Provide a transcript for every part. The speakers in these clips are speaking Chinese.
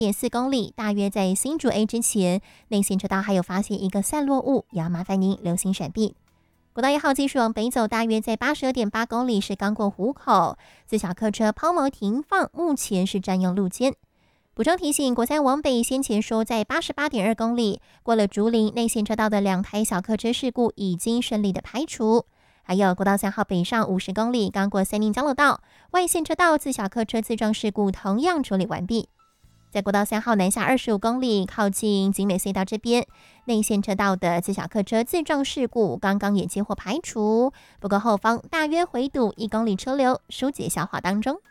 4公里，大约在新竹 A 之前，内线车道还有发现一个散落物，也要麻烦您留心闪避。国道1号继续往北走，大约在82.8公里，是刚过湖口，自小客车抛锚停放，目前是占用路肩。补充提醒，国3往北先前说在88.2公里，过了竹林内线车道的2台小客车事故已经顺利的排除。还有国道3号北上50公里，刚过三宁交流道，外线车道自小客车自撞事故同样处理完毕。在国道3号南下25公里，靠近景美隧道这边，内线车道的自小客车自撞事故刚刚也接获排除，不过后方大约回堵1公里车流，疏解消化当中。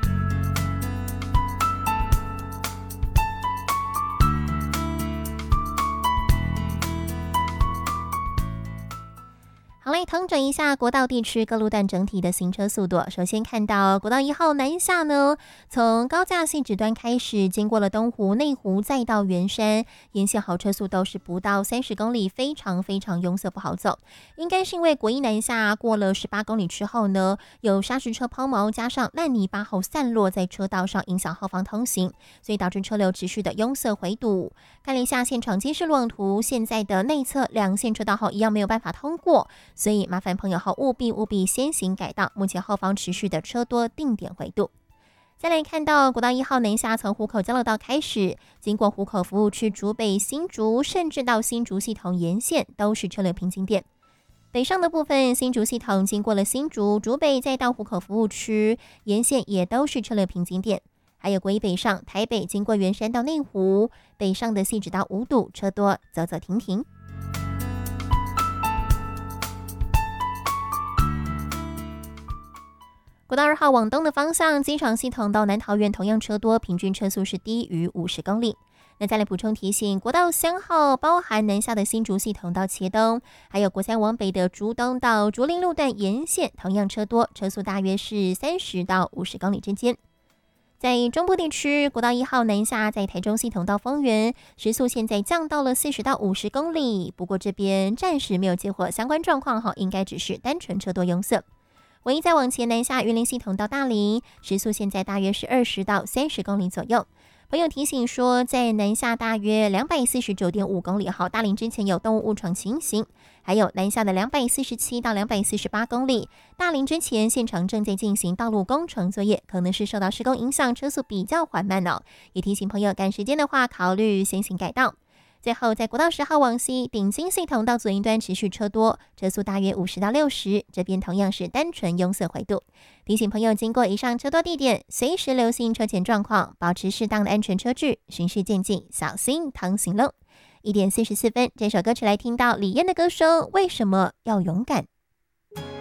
好嘞，统整一下国道地区各路段整体的行车速度。首先看到国道1号南下呢，从高架汐止端开始，经过了东湖、内湖，再到圆山，沿线豪车速都是不到30公里，非常拥塞，不好走。应该是因为国一南下过了18公里之后呢，有砂石车抛锚，加上烂泥巴后散落在车道上，影响后方通行，所以导致车流持续的拥塞回堵。看了一下现场监视路网图，现在的内侧2线车道后一样没有办法通过。所以麻烦朋友后务必先行改道，目前后方持续的车多，定点回堵。再来看到国道1号南下，从湖口交流道开始，经过湖口服务区、竹北、新竹，甚至到新竹系统沿线都是车流瓶颈点。北上的部分，新竹系统经过了新竹、竹北，再到湖口服务区沿线也都是车流瓶颈点。还有国一北上，台北经过圆山到内湖，北上的汐止到五堵，车多，走走停停。国道2号往东的方向，机场系统到南桃园同样车多，平均车速是低于50公里。那再来补充提醒，国道3号包含南下的新竹系统到茄东，还有国3往北的竹东到竹林路段沿线同样车多，车速大约是30到50公里之间。在中部地区，国道1号南下在台中系统到丰原，时速现在降到了40到50公里，不过这边暂时没有接获相关状况，应该只是单纯车多拥塞。唯一再往前南下云林系统到大林，时速现在大约是20到30公里左右。朋友提醒说，在南下大约249.5公里后，大林之前有动物误闯情形，还有南下的247到248公里，大林之前现场正在进行道路工程作业，可能是受到施工影响，车速比较缓慢哦。也提醒朋友赶时间的话，考虑先行改道。最后，在国道10号往西，顶金系统到左营端持续车多，车速大约50到60，这边同样是单纯拥塞回堵。提醒朋友经过以上车多地点，随时留心车前状况，保持适当的安全车距，循序渐进，小心趟行喽。1点44分，这首歌曲来听到李燕的歌声，为什么要勇敢？